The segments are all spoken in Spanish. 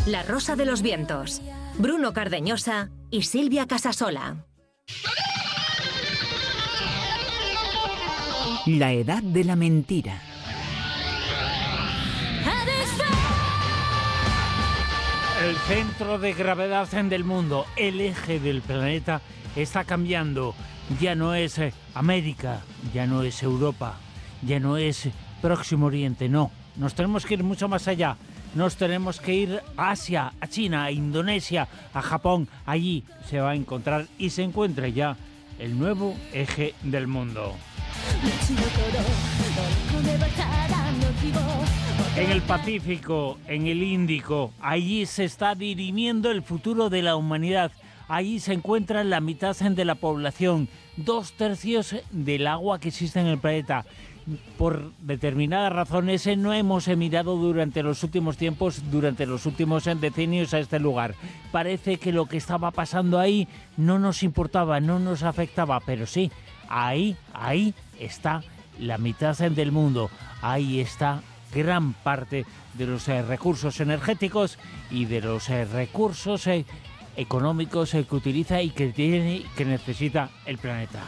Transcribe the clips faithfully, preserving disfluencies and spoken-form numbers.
La Rosa de los Vientos, Bruno Cardeñosa y Silvia Casasola. La edad de la mentira. El centro de gravedad del mundo, el eje del planeta, está cambiando. Ya no es América, ya no es Europa, ya no es Próximo Oriente, no. Nos tenemos que ir mucho más allá. Nos tenemos que ir a Asia, a China, a Indonesia, a Japón. Allí se va a encontrar y se encuentra ya el nuevo eje del mundo. En el Pacífico, en el Índico, allí se está dirimiendo el futuro de la humanidad. Allí se encuentra la mitad de la población, dos tercios del agua que existe en el planeta. Por determinadas razones no hemos mirado durante los últimos tiempos, durante los últimos decenios a este lugar. Parece que lo que estaba pasando ahí no nos importaba, no nos afectaba, pero sí, ahí, ahí está la mitad del mundo, ahí está gran parte de los eh, recursos energéticos y de los eh, recursos eh, económicos eh, que utiliza y que tiene, que necesita el planeta.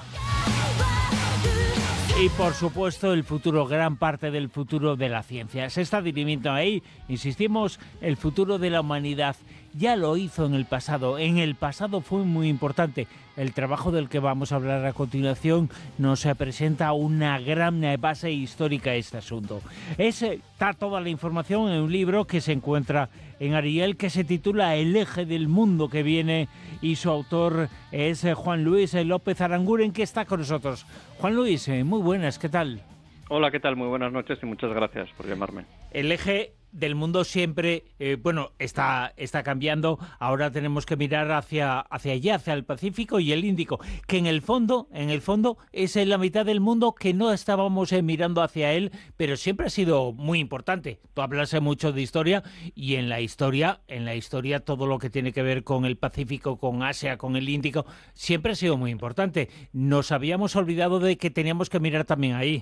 Y por supuesto el futuro, gran parte del futuro de la ciencia. Se está dirimiendo ahí, insistimos, el futuro de la humanidad. Ya lo hizo en el pasado, en el pasado fue muy importante. El trabajo del que vamos a hablar a continuación nos presenta una gran base histórica a este asunto. Es, está toda la información en un libro que se encuentra en Ariel, que se titula El eje del mundo que viene, y su autor es Juan Luis López Aranguren, que está con nosotros. Juan Luis, muy buenas, ¿qué tal? Hola, ¿qué tal? Muy buenas noches y muchas gracias por llamarme. El eje del mundo siempre, eh, bueno, está, está cambiando. Ahora tenemos que mirar hacia, hacia allá, hacia el Pacífico y el Índico, que en el fondo, en el fondo es la mitad del mundo que no estábamos eh, mirando hacia él, pero siempre ha sido muy importante. Tú hablas mucho de historia y en la historia, en la historia todo lo que tiene que ver con el Pacífico, con Asia, con el Índico, siempre ha sido muy importante. Nos habíamos olvidado de que teníamos que mirar también ahí.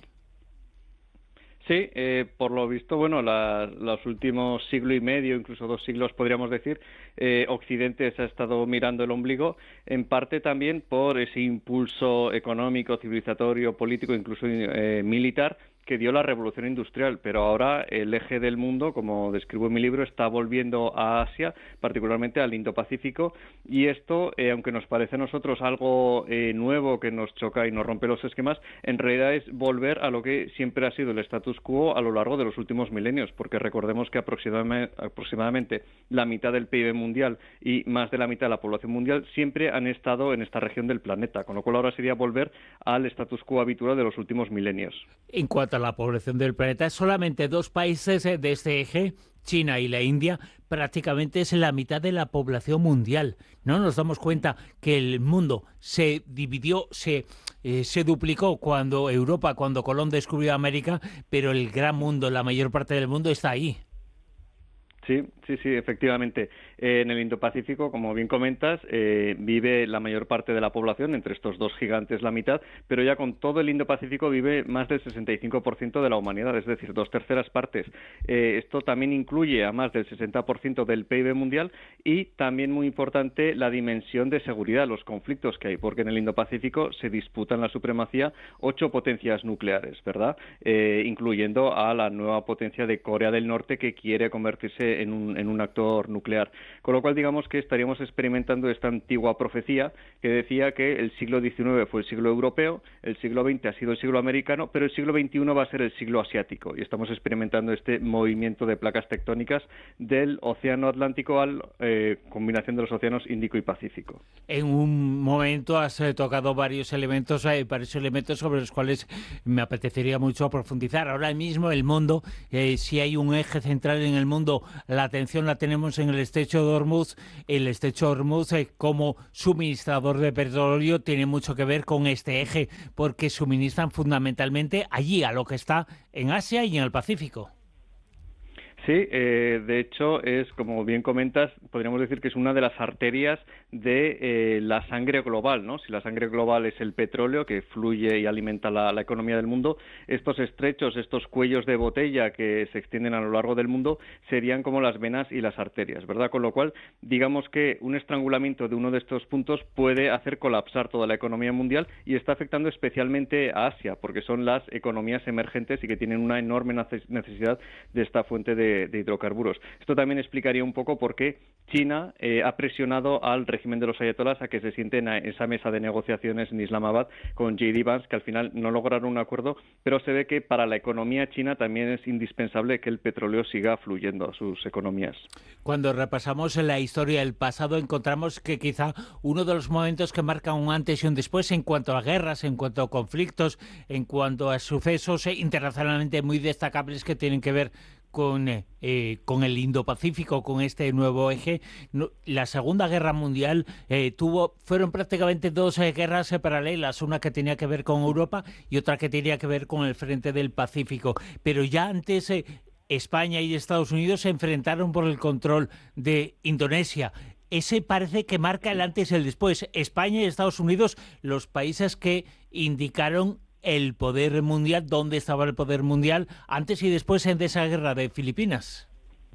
Sí, eh, por lo visto, bueno, la, los últimos siglo y medio, incluso dos siglos podríamos decir, eh, Occidente se ha estado mirando el ombligo, en parte también por ese impulso económico, civilizatorio, político, incluso eh, militar, que dio la revolución industrial, pero ahora el eje del mundo, como describo en mi libro, está volviendo a Asia, particularmente al Indo-Pacífico, y esto, eh, aunque nos parece a nosotros algo eh, nuevo que nos choca y nos rompe los esquemas, en realidad es volver a lo que siempre ha sido el status quo a lo largo de los últimos milenios, porque recordemos que aproximadamente, aproximadamente la mitad del P I B mundial y más de la mitad de la población mundial siempre han estado en esta región del planeta, con lo cual ahora sería volver al status quo habitual de los últimos milenios. En cuanto a la población del planeta, solamente dos países de este eje, China y la India, prácticamente es la mitad de la población mundial. No nos damos cuenta que el mundo se dividió, se, eh, se duplicó cuando Europa, cuando Colón descubrió América, pero el gran mundo, la mayor parte del mundo está ahí. Sí, sí, sí, efectivamente. Eh, en el Indo-Pacífico, como bien comentas, eh, vive la mayor parte de la población, entre estos dos gigantes la mitad, pero ya con todo el Indo-Pacífico vive más del sesenta y cinco por ciento de la humanidad, es decir, dos terceras partes. Eh, esto también incluye a más del sesenta por ciento del P I B mundial y también muy importante la dimensión de seguridad, los conflictos que hay, porque en el Indo-Pacífico se disputan la supremacía ocho potencias nucleares, ¿verdad? Eh, incluyendo a la nueva potencia de Corea del Norte, que quiere convertirse en un, en un actor nuclear. Con lo cual, digamos que estaríamos experimentando esta antigua profecía que decía que el siglo diecinueve fue el siglo europeo, el siglo veinte ha sido el siglo americano, pero el siglo veintiuno va a ser el siglo asiático. Y estamos experimentando este movimiento de placas tectónicas del océano Atlántico a la eh, combinación de los océanos Índico y Pacífico. En un momento has eh, tocado varios elementos, eh, varios elementos sobre los cuales me apetecería mucho profundizar. Ahora mismo el mundo, eh, si hay un eje central en el mundo, la atención la tenemos en el estrecho de Hormuz. El estrecho de Hormuz, eh, como suministrador de petróleo, tiene mucho que ver con este eje, porque suministran fundamentalmente allí, a lo que está en Asia y en el Pacífico. Sí, eh, de hecho es, como bien comentas, podríamos decir que es una de las arterias de eh, la sangre global, ¿no? Si la sangre global es el petróleo que fluye y alimenta la, la economía del mundo, estos estrechos, estos cuellos de botella que se extienden a lo largo del mundo serían como las venas y las arterias, ¿verdad? Con lo cual, digamos que un estrangulamiento de uno de estos puntos puede hacer colapsar toda la economía mundial y está afectando especialmente a Asia, porque son las economías emergentes y que tienen una enorme necesidad de esta fuente de de hidrocarburos. Esto también explicaría un poco por qué China eh, ha presionado al régimen de los ayatolás a que se sienten a esa mesa de negociaciones en Islamabad con J D Vance, que al final no lograron un acuerdo, pero se ve que para la economía china también es indispensable que el petróleo siga fluyendo a sus economías. Cuando repasamos la historia del pasado, encontramos que quizá uno de los momentos que marca un antes y un después en cuanto a guerras, en cuanto a conflictos, en cuanto a sucesos internacionalmente muy destacables que tienen que ver con, eh, con el Indo-Pacífico, con este nuevo eje. No, la Segunda Guerra Mundial eh, tuvo, fueron prácticamente dos eh, guerras eh, paralelas, una que tenía que ver con Europa y otra que tenía que ver con el frente del Pacífico. Pero ya antes eh, España y Estados Unidos se enfrentaron por el control de Indonesia. Ese parece que marca el antes y el después. España y Estados Unidos, los países que indicaron el poder mundial, dónde estaba el poder mundial antes y después de esa guerra de Filipinas.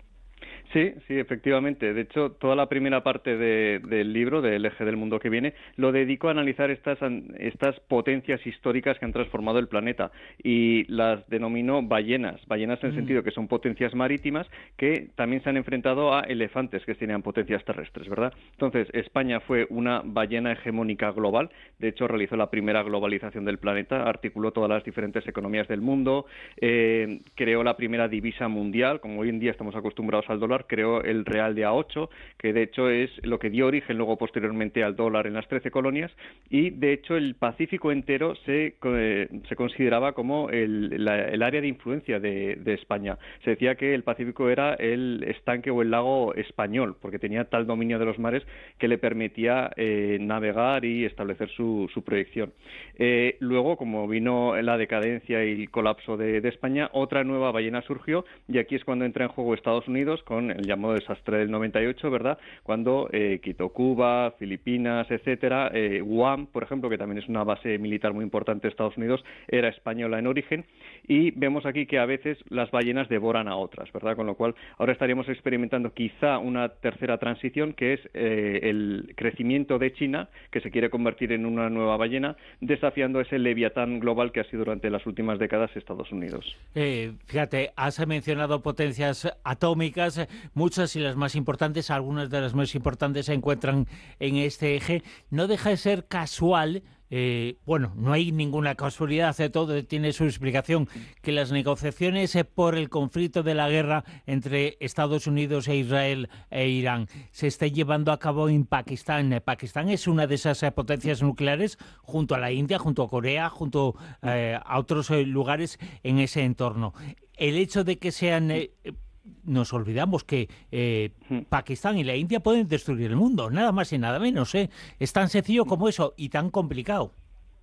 Sí, sí, efectivamente. De hecho, toda la primera parte de, del libro, del eje del mundo que viene, lo dedico a analizar estas, estas potencias históricas que han transformado el planeta y las denomino ballenas. Ballenas en el mm. sentido que son potencias marítimas que también se han enfrentado a elefantes que tenían potencias terrestres, ¿verdad? Entonces, España fue una ballena hegemónica global. De hecho, realizó la primera globalización del planeta, articuló todas las diferentes economías del mundo, eh, creó la primera divisa mundial, como hoy en día estamos acostumbrados al dólar, creó el real de A ocho, que de hecho es lo que dio origen luego posteriormente al dólar en las trece colonias, y de hecho el Pacífico entero se, eh, se consideraba como el, la, el área de influencia de, de España. Se decía que el Pacífico era el estanque o el lago español, porque tenía tal dominio de los mares que le permitía eh, navegar y establecer su, su proyección. Eh, luego, como vino la decadencia y el colapso de, de España, otra nueva ballena surgió, y aquí es cuando entra en juego Estados Unidos con el llamado desastre del noventa y ocho, ¿verdad? Cuando eh, quitó Cuba, Filipinas, etcétera. Eh, Guam, por ejemplo, que también es una base militar muy importante de Estados Unidos, era española en origen, y vemos aquí que a veces las ballenas devoran a otras, ¿verdad? Con lo cual ahora estaríamos experimentando quizá una tercera transición, que es eh, el crecimiento de China, que se quiere convertir en una nueva ballena, desafiando ese leviatán global que ha sido durante las últimas décadas Estados Unidos. Eh, fíjate, has mencionado potencias atómicas, muchas y las más importantes, algunas de las más importantes se encuentran en este eje. No deja de ser casual, eh, bueno, no hay ninguna casualidad, de todo tiene su explicación, que las negociaciones por el conflicto de la guerra entre Estados Unidos e Israel e Irán se estén llevando a cabo en Pakistán. Pakistán es una de esas potencias nucleares junto a la India, junto a Corea, junto eh, a otros eh, lugares en ese entorno. El hecho de que sean... Eh, nos olvidamos que eh, Pakistán y la India pueden destruir el mundo, nada más y nada menos, ¿eh? Es tan sencillo como eso y tan complicado.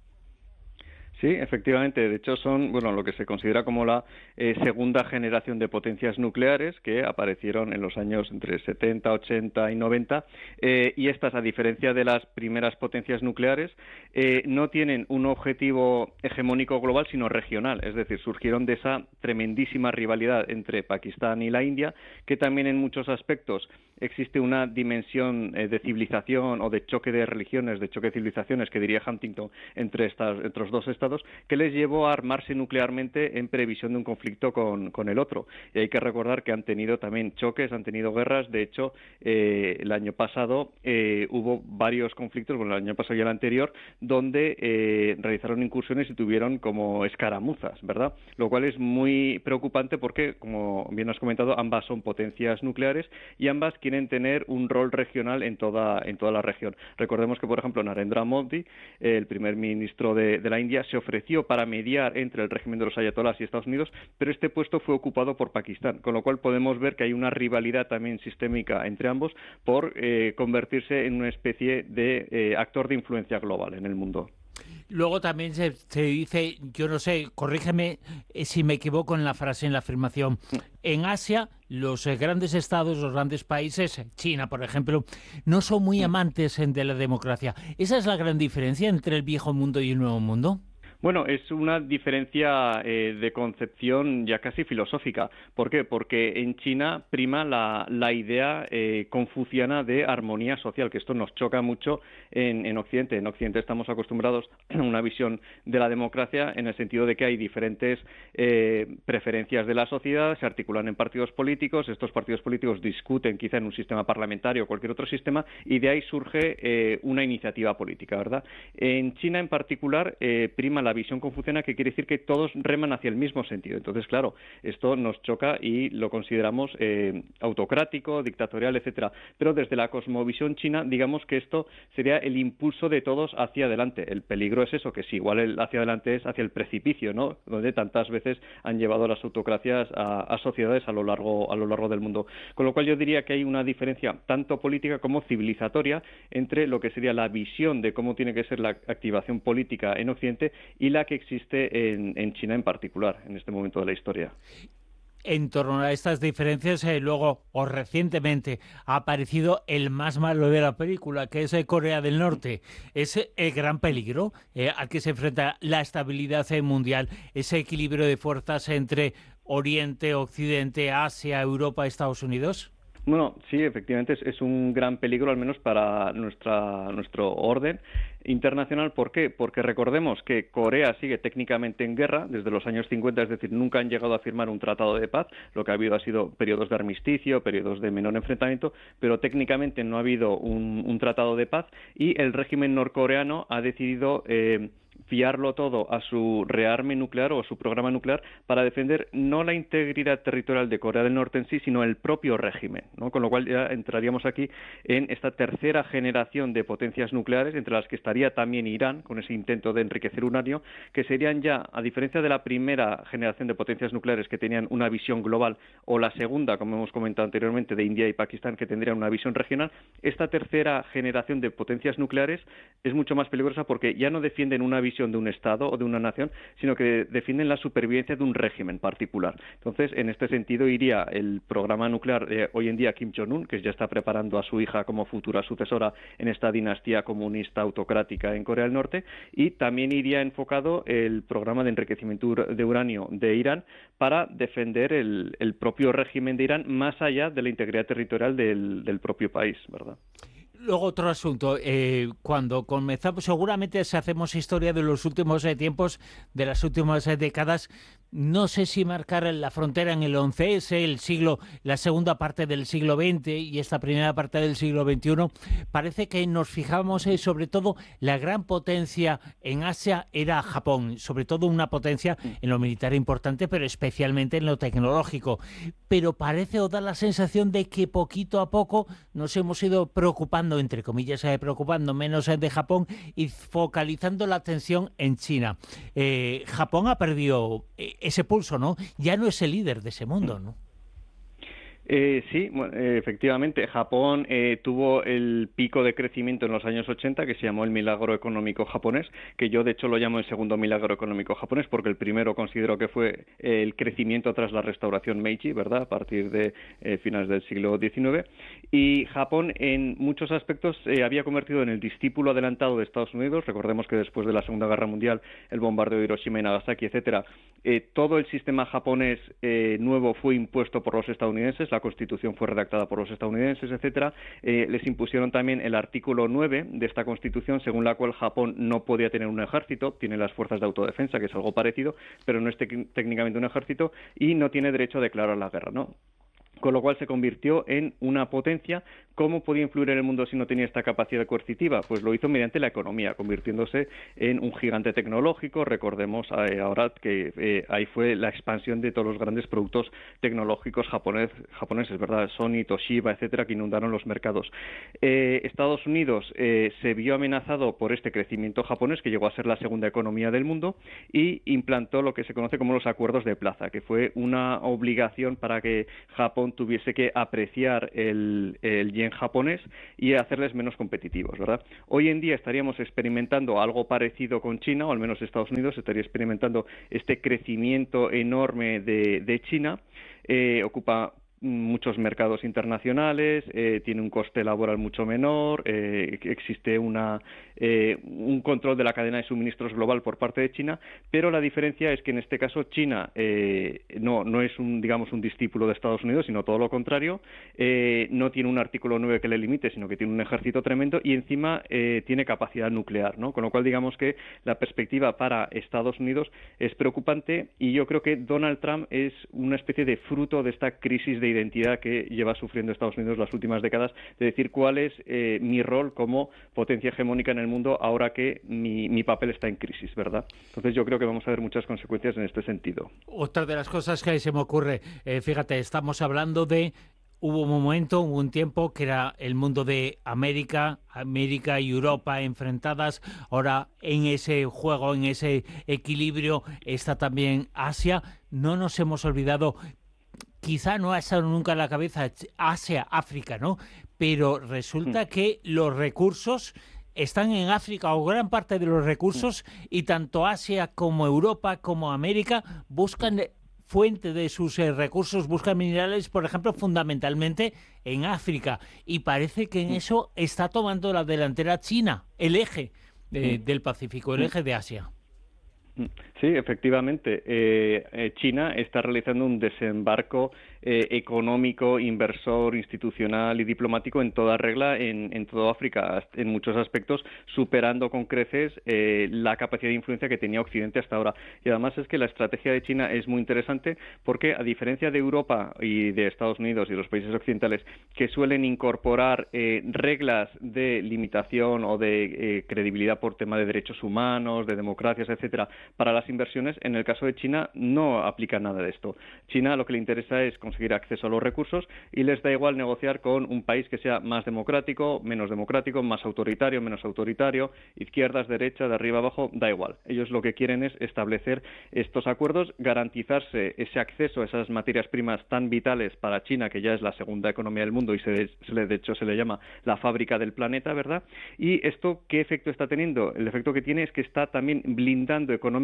Sí, efectivamente. De hecho, son bueno lo que se considera como la eh, segunda generación de potencias nucleares que aparecieron en los años entre setenta, ochenta y noventa. Eh, y estas, a diferencia de las primeras potencias nucleares, eh, no tienen un objetivo hegemónico global, sino regional. Es decir, surgieron de esa tremendísima rivalidad entre Pakistán y la India, que también en muchos aspectos existe una dimensión eh, de civilización o de choque de religiones, de choque de civilizaciones, que diría Huntington, entre, estas, entre los dos estados, que les llevó a armarse nuclearmente en previsión de un conflicto con, con el otro. Y hay que recordar que han tenido también choques, han tenido guerras. De hecho, eh, el año pasado eh, hubo varios conflictos, bueno, el año pasado y el anterior, donde eh, realizaron incursiones y tuvieron como escaramuzas, ¿verdad? Lo cual es muy preocupante porque, como bien has comentado, ambas son potencias nucleares y ambas quieren tener un rol regional en toda, en toda la región. Recordemos que, por ejemplo, Narendra Modi, eh, el primer ministro de, de la India, se ofreció para mediar entre el régimen de los ayatolás y Estados Unidos, pero este puesto fue ocupado por Pakistán, con lo cual podemos ver que hay una rivalidad también sistémica entre ambos por eh, convertirse en una especie de eh, actor de influencia global en el mundo. Luego también se, se dice, yo no sé, corrígeme eh, si me equivoco en la frase, en la afirmación, en Asia los eh, grandes estados, los grandes países, China por ejemplo, no son muy amantes eh, de la democracia. ¿Esa es la gran diferencia entre el viejo mundo y el nuevo mundo? Bueno, es una diferencia eh, de concepción ya casi filosófica. ¿Por qué? Porque en China prima la, la idea eh, confuciana de armonía social, que esto nos choca mucho en, en Occidente. En Occidente estamos acostumbrados a una visión de la democracia en el sentido de que hay diferentes eh, preferencias de la sociedad, se articulan en partidos políticos, estos partidos políticos discuten quizá en un sistema parlamentario o cualquier otro sistema y de ahí surge eh, una iniciativa política, ¿verdad? En China en particular eh, prima la la visión confuciana, que quiere decir que todos reman hacia el mismo sentido. Entonces, claro, esto nos choca y lo consideramos eh, autocrático, dictatorial, etcétera. Pero desde la cosmovisión china, digamos que esto sería el impulso de todos hacia adelante. El peligro es eso, que si igual el hacia adelante es hacia el precipicio, ¿no? Donde tantas veces han llevado las autocracias a, a sociedades a lo largo a lo largo del mundo. Con lo cual yo diría que hay una diferencia tanto política como civilizatoria entre lo que sería la visión de cómo tiene que ser la activación política en Occidente y la que existe en, en China en particular, en este momento de la historia. En torno a estas diferencias, eh, luego o recientemente ha aparecido el más malo de la película, que es eh, Corea del Norte. Es eh, el gran peligro eh, al que se enfrenta la estabilidad eh, mundial, ese equilibrio de fuerzas entre Oriente, Occidente, Asia, Europa, Estados Unidos. Bueno, sí, efectivamente es, es un gran peligro, al menos para nuestra, nuestro orden internacional. ¿Por qué? Porque recordemos que Corea sigue técnicamente en guerra desde los años cincuenta, es decir, nunca han llegado a firmar un tratado de paz. Lo que ha habido ha sido periodos de armisticio, periodos de menor enfrentamiento, pero técnicamente no ha habido un, un tratado de paz y el régimen norcoreano ha decidido Eh, fiarlo todo a su rearme nuclear o a su programa nuclear para defender no la integridad territorial de Corea del Norte en sí, sino el propio régimen, ¿no? Con lo cual ya entraríamos aquí en esta tercera generación de potencias nucleares, entre las que estaría también Irán, con ese intento de enriquecer uranio, que serían ya, a diferencia de la primera generación de potencias nucleares que tenían una visión global, o la segunda, como hemos comentado anteriormente, de India y Pakistán, que tendrían una visión regional, esta tercera generación de potencias nucleares es mucho más peligrosa porque ya no defienden una visión de un Estado o de una nación, sino que defienden la supervivencia de un régimen particular. Entonces, en este sentido iría el programa nuclear eh, hoy en día Kim Jong-un, que ya está preparando a su hija como futura sucesora en esta dinastía comunista autocrática en Corea del Norte, y también iría enfocado el programa de enriquecimiento de uranio de Irán para defender el, el propio régimen de Irán más allá de la integridad territorial del, del propio país, ¿verdad? Luego otro asunto, eh, cuando comenzamos, seguramente si hacemos historia de los últimos eh, tiempos, de las últimas eh, décadas, no sé si marcar la frontera en el once ese, el siglo, la segunda parte del siglo veinte y esta primera parte del siglo veintiuno, parece que nos fijamos eh, sobre todo la gran potencia en Asia era Japón, sobre todo una potencia en lo militar importante, pero especialmente en lo tecnológico. Pero parece o da la sensación de que poquito a poco nos hemos ido preocupando, entre comillas, eh, preocupando menos eh, de Japón y focalizando la atención en China. Eh, Japón ha perdido eh, ese pulso, ¿no? Ya no es el líder de ese mundo, ¿no? Eh, sí, bueno, eh, efectivamente. Japón eh, tuvo el pico de crecimiento en los años ochenta, que se llamó el milagro económico japonés, que yo de hecho lo llamo el segundo milagro económico japonés, porque el primero considero que fue el crecimiento tras la restauración Meiji, ¿verdad?, a partir de eh, finales del siglo diecinueve. Y Japón en muchos aspectos eh, había convertido en el discípulo adelantado de Estados Unidos. Recordemos que después de la Segunda Guerra Mundial, el bombardeo de Hiroshima y Nagasaki, etcétera, eh, todo el sistema japonés eh, nuevo fue impuesto por los estadounidenses. La Constitución fue redactada por los estadounidenses, etcétera. Eh, les impusieron también el artículo nueve de esta Constitución, según la cual Japón no podía tener un ejército, tiene las fuerzas de autodefensa, que es algo parecido, pero no es técnicamente un ejército, y no tiene derecho a declarar la guerra, ¿no? Con lo cual se convirtió en una potencia. ¿Cómo podía influir en el mundo si no tenía esta capacidad coercitiva? Pues lo hizo mediante la economía, convirtiéndose en un gigante tecnológico. Recordemos eh, ahora que eh, ahí fue la expansión de todos los grandes productos tecnológicos japonés, japoneses, ¿verdad? Sony, Toshiba, etcétera, que inundaron los mercados. Eh, Estados Unidos eh, se vio amenazado por este crecimiento japonés, que llegó a ser la segunda economía del mundo, y implantó lo que se conoce como los acuerdos de plaza, que fue una obligación para que Japón Japón tuviese que apreciar el, el yen japonés y hacerles menos competitivos, ¿verdad? Hoy en día estaríamos experimentando algo parecido con China, o al menos Estados Unidos estaría experimentando este crecimiento enorme de, de China. Eh, ocupa muchos mercados internacionales, eh, tiene un coste laboral mucho menor, eh, existe una, eh, un control de la cadena de suministros global por parte de China, pero la diferencia es que en este caso China eh, no, no es un, digamos, un discípulo de Estados Unidos, sino todo lo contrario, eh, no tiene un artículo nueve que le limite, sino que tiene un ejército tremendo y encima eh, tiene capacidad nuclear, ¿no? Con lo cual digamos que la perspectiva para Estados Unidos es preocupante y yo creo que Donald Trump es una especie de fruto de esta crisis de identidad que lleva sufriendo Estados Unidos las últimas décadas, de decir cuál es eh, mi rol como potencia hegemónica en el mundo ahora que mi, mi papel está en crisis, ¿verdad? Entonces yo creo que vamos a ver muchas consecuencias en este sentido. Otra de las cosas que se me ocurre, eh, fíjate, estamos hablando de hubo un momento, hubo un tiempo que era el mundo de América, América y Europa enfrentadas. Ahora en ese juego, en ese equilibrio está también Asia. No nos hemos olvidado, quizá no ha estado nunca en la cabeza Asia, África, ¿no? Pero resulta que los recursos están en África, o gran parte de los recursos, y tanto Asia como Europa como América buscan fuente de sus eh, recursos, buscan minerales, por ejemplo, fundamentalmente en África. Y parece que en eso está tomando la delantera China, el eje eh, del Pacífico, el eje de Asia. Sí, efectivamente. Eh, eh, China está realizando un desembarco eh, económico, inversor, institucional y diplomático en toda regla en, en toda África, en muchos aspectos, superando con creces eh, la capacidad de influencia que tenía Occidente hasta ahora. Y además es que la estrategia de China es muy interesante porque, a diferencia de Europa y de Estados Unidos y los países occidentales, que suelen incorporar eh, reglas de limitación o de eh, credibilidad por tema de derechos humanos, de democracias, etcétera, para las inversiones, en el caso de China no aplica nada de esto. China lo que le interesa es conseguir acceso a los recursos y les da igual negociar con un país que sea más democrático, menos democrático, más autoritario, menos autoritario, izquierdas, derecha, de arriba abajo, da igual. Ellos lo que quieren es establecer estos acuerdos, garantizarse ese acceso a esas materias primas tan vitales para China, que ya es la segunda economía del mundo y se, se le, de hecho se le llama la fábrica del planeta, ¿verdad? Y esto, ¿qué efecto está teniendo? El efecto que tiene es que está también blindando económicamente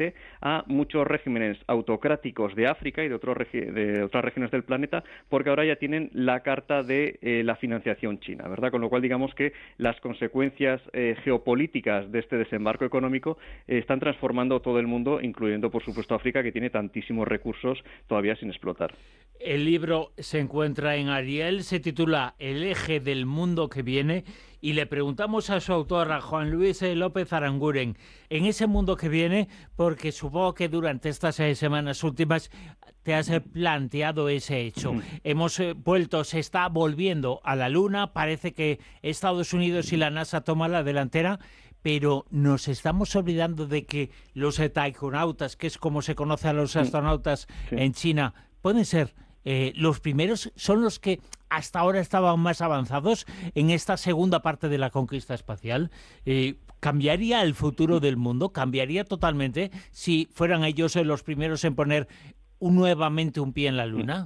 a muchos regímenes autocráticos de África y de, otros regi- de otras regiones del planeta, porque ahora ya tienen la carta de eh, la financiación china, ¿verdad? Con lo cual digamos que las consecuencias eh, geopolíticas de este desembarco económico eh, están transformando todo el mundo, incluyendo por supuesto África, que tiene tantísimos recursos todavía sin explotar. El libro se encuentra en Ariel, se titula El eje del mundo que viene, y le preguntamos a su autor, a Juan Luis López Aranguren, en ese mundo que viene, porque supongo que durante estas eh, semanas últimas te has eh, planteado ese hecho. Mm. Hemos eh, vuelto, se está volviendo a la Luna, parece que Estados Unidos y la NASA toman la delantera, pero nos estamos olvidando de que los eh, taikonautas, que es como se conoce a los astronautas sí. en China, pueden ser Eh, los primeros, son los que hasta ahora estaban más avanzados en esta segunda parte de la conquista espacial. Eh, ¿Cambiaría el futuro del mundo? ¿Cambiaría totalmente si fueran ellos los primeros en poner un, nuevamente un pie en la Luna?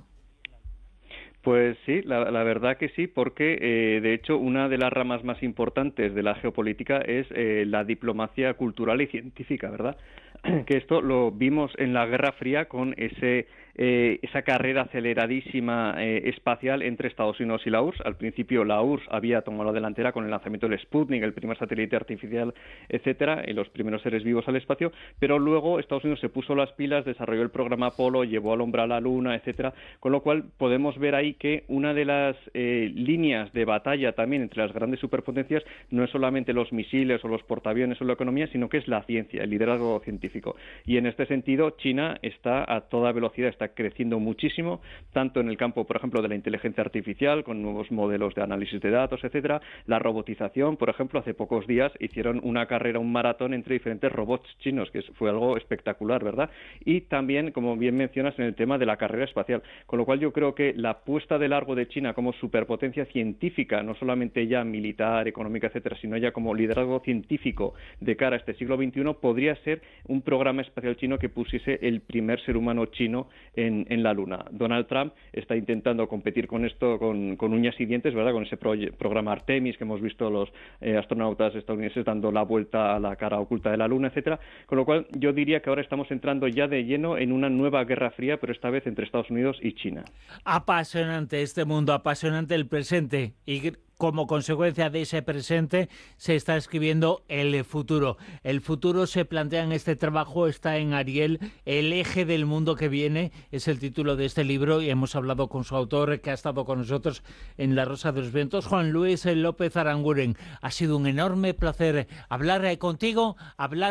Pues sí, la, la verdad que sí, porque eh, de hecho una de las ramas más importantes de la geopolítica es eh, la diplomacia cultural y científica, ¿verdad? Que esto lo vimos en la Guerra Fría con ese eh, esa carrera aceleradísima eh, espacial entre Estados Unidos y la U R S S. Al principio la U R S S había tomado la delantera con el lanzamiento del Sputnik, el primer satélite artificial, etcétera, y los primeros seres vivos al espacio, pero luego Estados Unidos se puso las pilas, desarrolló el programa Apolo, llevó al hombre a la Luna, etcétera, con lo cual podemos ver ahí que una de las eh, líneas de batalla también entre las grandes superpotencias no es solamente los misiles o los portaaviones o la economía, sino que es la ciencia, el liderazgo científico. Y en este sentido, China está a toda velocidad, está creciendo muchísimo, tanto en el campo, por ejemplo, de la inteligencia artificial, con nuevos modelos de análisis de datos, etcétera, la robotización, por ejemplo, hace pocos días hicieron una carrera, un maratón entre diferentes robots chinos, que fue algo espectacular, ¿verdad? Y también, como bien mencionas, en el tema de la carrera espacial, con lo cual yo creo que la puesta de largo de China como superpotencia científica, no solamente ya militar, económica, etcétera, sino ya como liderazgo científico de cara a este siglo veintiuno, podría ser un programa espacial chino que pusiese el primer ser humano chino en, en la Luna. Donald Trump está intentando competir con esto con, con uñas y dientes, ¿verdad? Con ese pro, programa Artemis que hemos visto los eh, astronautas estadounidenses dando la vuelta a la cara oculta de la Luna, etcétera. Con lo cual, yo diría que ahora estamos entrando ya de lleno en una nueva guerra fría, pero esta vez entre Estados Unidos y China. Apasionante este mundo, apasionante el presente, y como consecuencia de ese presente se está escribiendo el futuro. El futuro se plantea en este trabajo, está en Ariel, El eje del mundo que viene, es el título de este libro, y hemos hablado con su autor, que ha estado con nosotros en La Rosa de los Vientos, Juan Luis López Aranguren. Ha sido un enorme placer hablar contigo, hablar